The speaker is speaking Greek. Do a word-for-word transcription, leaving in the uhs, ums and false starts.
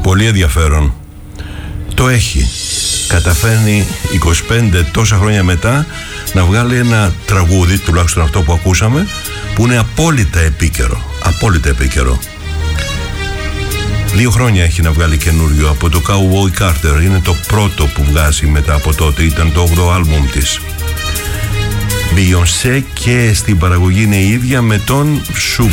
Πολύ ενδιαφέρον. Το έχει. Καταφέρνει είκοσι πέντε τόσα χρόνια μετά να βγάλει ένα τραγούδι, τουλάχιστον αυτό που ακούσαμε, που είναι απόλυτα επίκαιρο. Απόλυτα επίκαιρο. Δύο χρόνια έχει να βγάλει καινούριο από το Cowboy Carter. Είναι το πρώτο που βγάζει μετά από τότε. Ήταν το όγδοο άλμπουμ της. Beyoncé, και στην παραγωγή είναι η ίδια με τον Sugar.